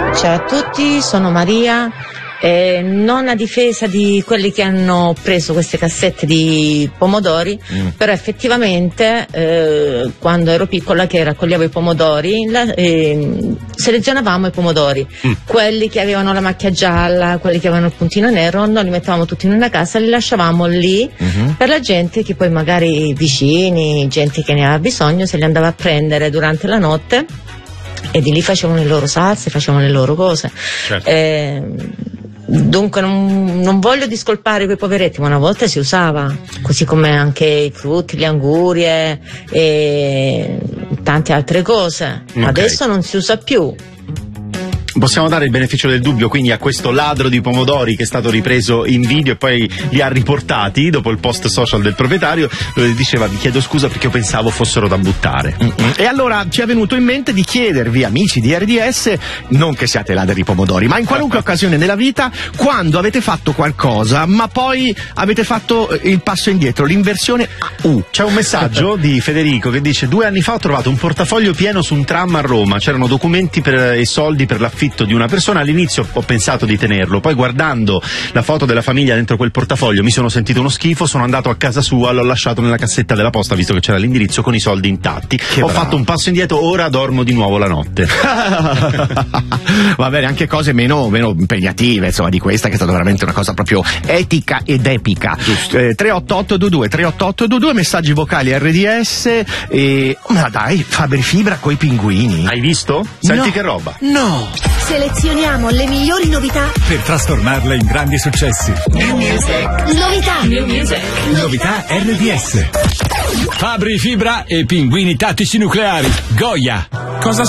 Ciao a tutti, sono Maria. Non a difesa di quelli che hanno preso queste cassette di pomodori, però effettivamente quando ero piccola che raccoglievo i pomodori selezionavamo i pomodori, quelli che avevano la macchia gialla, quelli che avevano il puntino nero, noi li mettevamo tutti in una casa e li lasciavamo lì per la gente che poi magari vicini, gente che ne aveva bisogno, se li andava a prendere durante la notte e di lì facevano le loro salse, facevano le loro cose. Certo. Dunque non voglio discolpare quei poveretti, ma una volta si usava, così come anche i frutti, le angurie e tante altre cose. Okay. Adesso non si usa più. Possiamo dare il beneficio del dubbio quindi a questo ladro di pomodori che è stato ripreso in video e poi li ha riportati dopo il post social del proprietario. Lui diceva: vi chiedo scusa perché io pensavo fossero da buttare. E allora ci è venuto in mente di chiedervi, amici di RDS, non che siate ladri di pomodori, ma in qualunque occasione nella vita, quando avete fatto qualcosa ma poi avete fatto il passo indietro, l'inversione a U. C'è un messaggio di Federico che dice: 2 anni fa ho trovato un portafoglio pieno su un tram a Roma, c'erano documenti e soldi per l'affitto di una persona. All'inizio ho pensato di tenerlo, poi guardando la foto della famiglia dentro quel portafoglio mi sono sentito uno schifo, sono andato a casa sua, l'ho lasciato nella cassetta della posta visto che c'era l'indirizzo con i soldi intatti. Ho fatto un passo indietro, ora dormo di nuovo la notte. Va bene, anche cose meno impegnative, insomma, di questa che è stata veramente una cosa proprio etica ed epica. 38822 messaggi vocali RDS e ma dai, Fabri Fibra coi pinguini. Hai visto? Senti no. Che roba. No. Selezioniamo le migliori novità per trasformarle in grandi successi. New Music. Novità. New Music. Novità RDS. Fabri Fibra e pinguini tattici nucleari. Goya.